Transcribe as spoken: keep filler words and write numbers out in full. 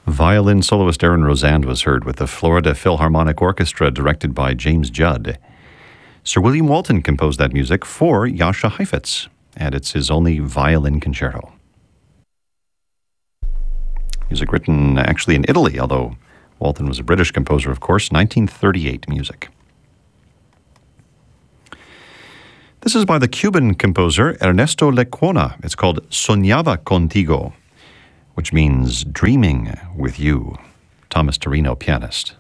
Violin soloist Aaron Rosand was heard with the Florida Philharmonic Orchestra, directed by James Judd. Sir William Walton composed that music for Jascha Heifetz, and it's his only violin concerto. Music written actually in Italy, although Walton was a British composer, of course, nineteen thirty-eight music. This is by the Cuban composer Ernesto Lecuona. It's called Soñaba Contigo, which means dreaming with you. Thomas Torino, pianist.